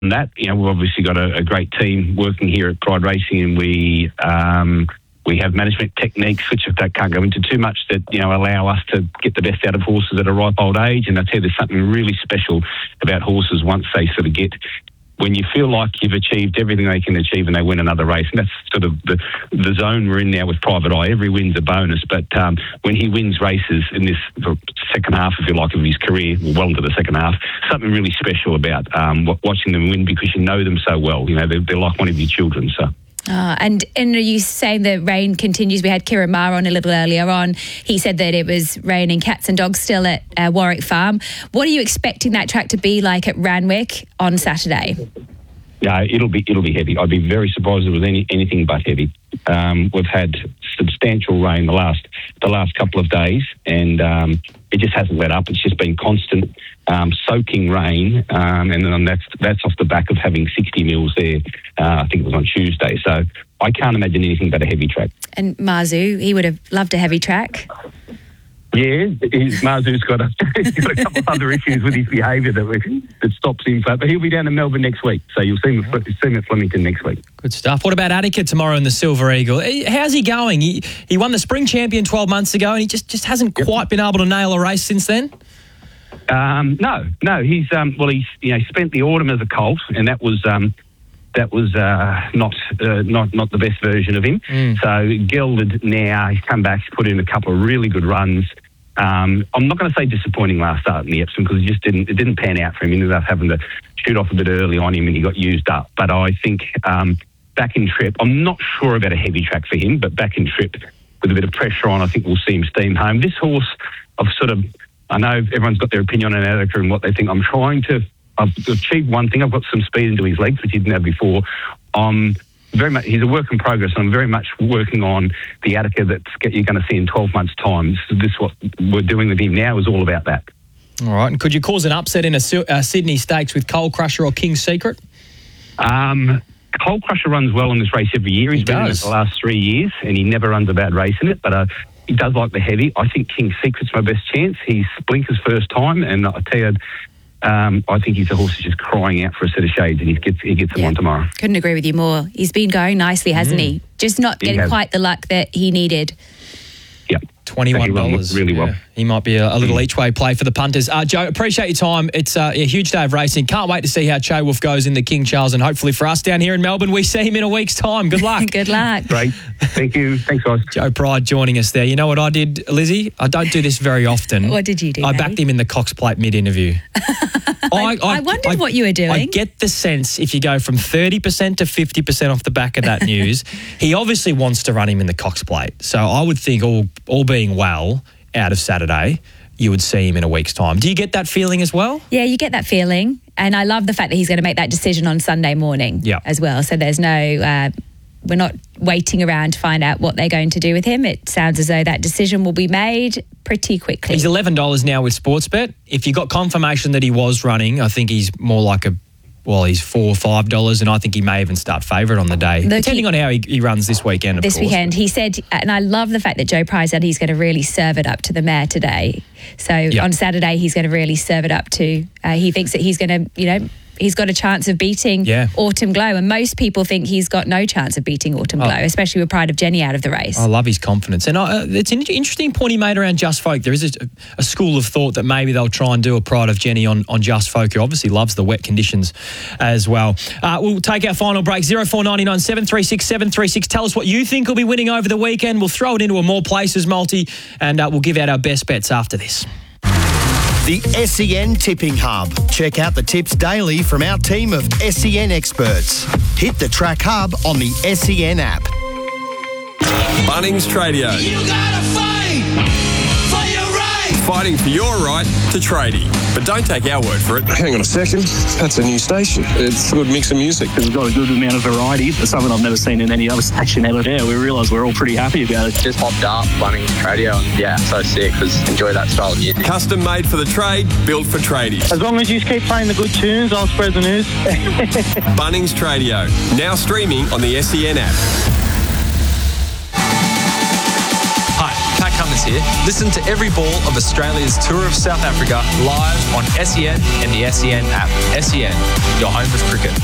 that, we've obviously got a great team working here at Pride Racing, and we have management techniques, which I can't go into too much, that, allow us to get the best out of horses at a ripe old age. And I tell you, there's something really special about horses once they sort of get, when you feel like you've achieved everything they can achieve and they win another race. And that's sort of the zone we're in now with Private Eye. Every win's a bonus, but when he wins races in this second half, if you like, of his career, well into the second half, something really special about watching them win, because you know them so well. They're like one of your children, so... And are you saying the rain continues? We had Kieran Maher on a little earlier on. He said that it was raining cats and dogs still at Warwick Farm. What are you expecting that track to be like at Randwick on Saturday? Yeah, it'll be heavy. I'd be very surprised if it was anything but heavy. We've had substantial rain the last couple of days, and it just hasn't let up. It's just been constant soaking rain, and then that's off the back of having 60 mils there. I think it was on Tuesday. So I can't imagine anything but a heavy track. And Marzu, he would have loved a heavy track. Yeah, Marzu's got a couple of other issues with his behaviour that stops him. But he'll be down in Melbourne next week, so you'll see him at Flemington next week. Good stuff. What about Attica tomorrow in the Silver Eagle? How's he going? He won the Spring Champion 12 months ago, and he just hasn't quite been able to nail a race since then? No. He's spent the autumn as a colt, and that was not the best version of him. So gelded now, he's come back, he's put in a couple of really good runs. I'm not going to say disappointing last start in the Epsom, because it didn't pan out for him. He ended up having to shoot off a bit early on him, and he got used up. But I think back in trip, I'm not sure about a heavy track for him, but back in trip with a bit of pressure on, I think we'll see him steam home. This horse, I know everyone's got their opinion on Attica and what they think. I've achieved one thing. I've got some speed into his legs, which he didn't have before. He's a work in progress, and I'm very much working on the Attica that you're going to see in 12 months' time. This what we're doing with him now is all about that. All right. And could you cause an upset in a Sydney Stakes with Coal Crusher or King's Secret? Coal Crusher runs well in this race every year. He's been in it the last 3 years, and he never runs a bad race in it, but he does like the heavy. I think King's Secret's my best chance. He's Blinker's first time, and I tell you, I think he's a horse who's just crying out for a set of shades, and he gets them on tomorrow. Couldn't agree with you more. He's been going nicely, hasn't he? Just not getting quite the luck that he needed. Yeah. $21. Really well. He might be a little each-way play for the punters. Joe, appreciate your time. It's a huge day of racing. Can't wait to see how Che Wolf goes in the King Charles, and hopefully for us down here in Melbourne, we see him in a week's time. Good luck. Good luck. Great. Thank you. Thanks, guys. Joe Pride joining us there. You know what I did, Lizzie? I don't do this very often. What did you do, I backed him in the Cox Plate mid-interview. I wondered what you were doing. I get the sense if you go from 30% to 50% off the back of that news, he obviously wants to run him in the Cox Plate. So I would think all being well out of Saturday, you would see him in a week's time. Do you get that feeling as well? Yeah, you get that feeling. And I love the fact that he's going to make that decision on Sunday morning as well. So there's no... we're not waiting around to find out what they're going to do with him. It sounds as though that decision will be made pretty quickly. He's $11 now with Sportsbet. If you got confirmation that he was running, I think he's more like he's $4 or $5, and I think he may even start favourite on the day, depending on how he runs this weekend, of course. This weekend, he said, and I love the fact that Joe Pride said he's going to really serve it up to the mare today. So on Saturday, he's going to really serve it up to, he thinks that he's going to, he's got a chance of beating Autumn Glow, and most people think he's got no chance of beating Autumn Glow, especially with Pride of Jenny out of the race. I love his confidence. And it's an interesting point he made around Just Folk. There is a school of thought that maybe they'll try and do a Pride of Jenny on Just Folk, who obviously loves the wet conditions as well. We'll take our final break. 0499 736 736. Tell us what you think will be winning over the weekend. We'll throw it into a More Places multi, and we'll give out our best bets after this. The SEN Tipping Hub. Check out the tips daily from our team of SEN experts. Hit the Track Hub on the SEN app. Bunnings Tradio. You gotta fight for your right. Fighting for your right to tradie. But don't take our word for it. Hang on a second. That's a new station. It's a good mix of music. We've got a good amount of variety. It's something I've never seen in any other station ever. Yeah, we realise we're all pretty happy about it. Just popped up Bunnings Tradio, and so sick because enjoy that style of music. Custom made for the trade, built for tradies. As long as you keep playing the good tunes, I'll spread the news. Bunnings Tradio, now streaming on the SEN app. Hi, Pat Cummins Jones here. Listen to every ball of Australia's Tour of South Africa live on SEN and the SEN app. SEN, your home of cricket.